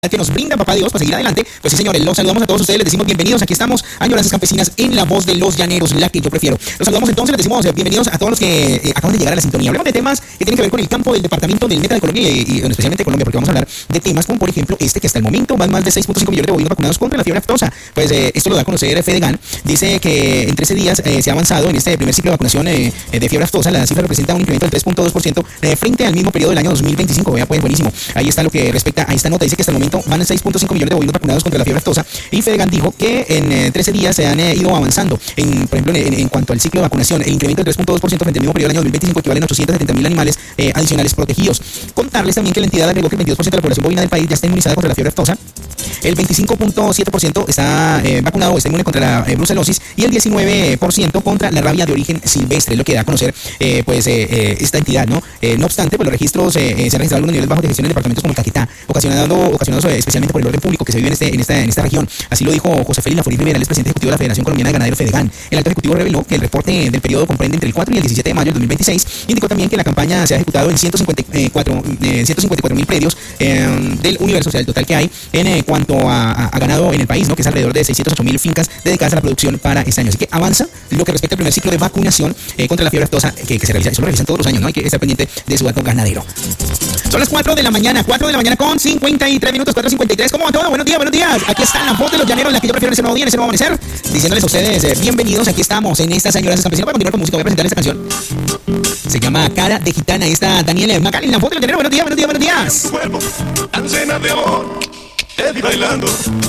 que nos brinda Papá Dios para seguir adelante. Pues sí, señores, los saludamos a todos ustedes, les decimos bienvenidos. Aquí estamos, Añoranzas Campesinas en la voz de los llaneros, la que yo prefiero. Los saludamos entonces, les decimos bienvenidos a todos los que acaban de llegar a la sintonía. Hablamos de temas que tienen que ver con el campo del departamento del Meta de Colombia y especialmente Colombia, porque vamos a hablar de temas como, por ejemplo, que hasta el momento van más de 6.5 millones de bovinos vacunados contra la fiebre aftosa. Pues esto lo da a conocer Fedegan. Dice que en 13 días se ha avanzado en este primer ciclo de vacunación de fiebre aftosa. La cifra representa un incremento del 3.2% frente al mismo periodo del año 2025. Vea, pues buenísimo. Ahí está lo que respecta a esta nota. Dice que hasta el momento van 6.5 millones de bovinos vacunados contra la fiebre aftosa, y Fedegan dijo que en 13 días se han ido avanzando por ejemplo, en cuanto al ciclo de vacunación. El incremento del 3.2% frente al mismo periodo del año 2025 equivalen a 870.000 animales adicionales protegidos. Contarles también que la entidad agregó que el 22% de la población bovina del país ya está inmunizada contra la fiebre aftosa, el 25.7% está vacunado o está inmune contra la brucelosis, y el 19% contra la rabia de origen silvestre, lo que da a conocer esta entidad, ¿no? No obstante, pues los registros se han registrado algunos niveles bajos de gestión en departamentos como el Caquetá, ocasionados especialmente por el orden público que se vive en esta región. Así lo dijo José Félix Laforí Rivera, el presidente ejecutivo de la Federación Colombiana de Ganaderos Fedegan. El alto ejecutivo reveló que el reporte del periodo comprende entre el 4 y el 17 de mayo del 2026. Indicó también que la campaña se ha ejecutado en 154.000 predios del universo, o sea, el total que hay en cuanto a ganado en el país, ¿no? Que es alrededor de 608.000 fincas dedicadas a la producción para este año. Así que avanza lo que respecta al primer ciclo de vacunación contra la fiebre aftosa que se realiza. Eso lo realizan todos los años, ¿no? Hay que estar pendiente de su dato ganadero. Son las 4 de la mañana con 53 minutos, 4:53. ¿Cómo va todo? Buenos días, buenos días. Aquí está la voz de los llaneros, la que yo prefiero en ese nuevo día, en ese nuevo amanecer, diciéndoles a ustedes bienvenidos. Aquí estamos en estas Añoranzas Campesinas. Para continuar con música voy a presentar esta canción. Se llama Cara de Gitana. Ahí está Daniel Macal en la voz de los llaneros. Buenos días, buenos días, buenos días. Tu cuerpo tan llena de amor, te vi bailando